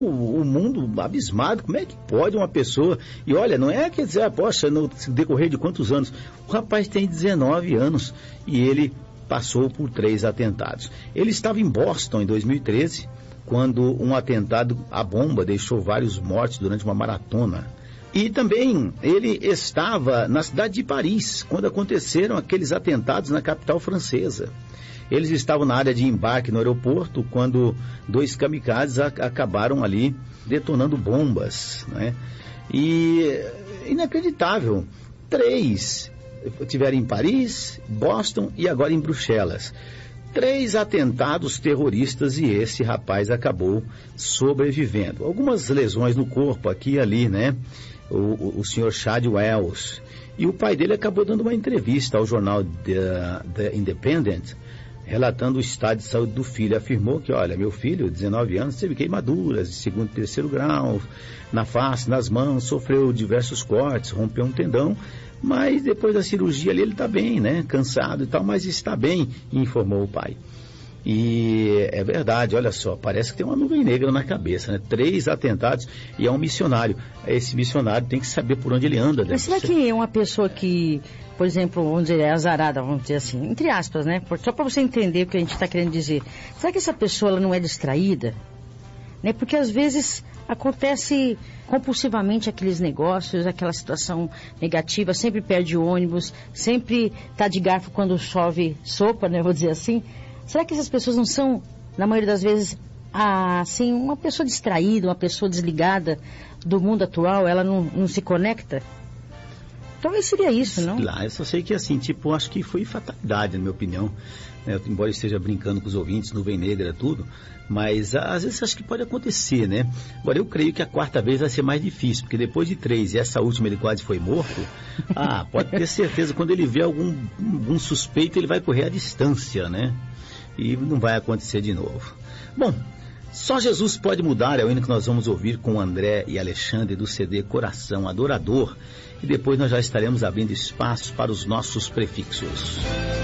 o mundo abismado, como é que pode uma pessoa... E olha, não é quer dizer, poxa, no decorrer de quantos anos? O rapaz tem 19 anos e ele passou por 3 atentados. Ele estava em Boston em 2013, quando um atentado à bomba deixou vários mortos durante uma maratona. E também ele estava na cidade de Paris, quando aconteceram aqueles atentados na capital francesa. Eles estavam na área de embarque no aeroporto, quando 2 kamikazes acabaram ali detonando bombas, né? E inacreditável, 3 tiveram em Paris, Boston e agora em Bruxelas. 3 atentados terroristas e esse rapaz acabou sobrevivendo. Algumas lesões no corpo, aqui e ali, né? O senhor Chad Wells. E o pai dele acabou dando uma entrevista ao jornal The Independent, relatando o estado de saúde do filho. Afirmou que, olha, meu filho, 19 anos, teve queimaduras de 2º e 3º grau, na face, nas mãos, sofreu diversos cortes, rompeu um tendão, mas depois da cirurgia ali ele está bem, né? Cansado e tal, mas está bem, informou o pai. E é verdade, olha só, parece que tem uma nuvem negra na cabeça, né? 3 atentados e é um missionário. Esse missionário tem que saber por onde ele anda. Mas será que é uma pessoa que, por exemplo, vamos dizer, é azarada, vamos dizer assim, entre aspas, né? Só para você entender o que a gente está querendo dizer. Será que essa pessoa ela não é distraída? Né? Porque às vezes acontece compulsivamente aqueles negócios, aquela situação negativa, sempre perde o ônibus, sempre está de garfo quando chove sopa, né? Vou dizer assim. Será que essas pessoas não são, na maioria das vezes, assim, uma pessoa distraída, uma pessoa desligada do mundo atual, ela não se conecta? Talvez seria isso, não? Lá, eu só sei que assim, tipo, acho que foi fatalidade, na minha opinião. Embora eu esteja brincando com os ouvintes, nuvem negra, tudo, mas às vezes acho que pode acontecer, né? Agora eu creio que a 4ª vez vai ser mais difícil, porque depois de 3 e essa última ele quase foi morto, pode ter certeza, quando ele vê algum suspeito, ele vai correr à distância, né? E não vai acontecer de novo. Bom, Só Jesus Pode Mudar é o hino que nós vamos ouvir com André e Alexandre do CD Coração Adorador, e depois nós já estaremos abrindo espaço para os nossos prefixos.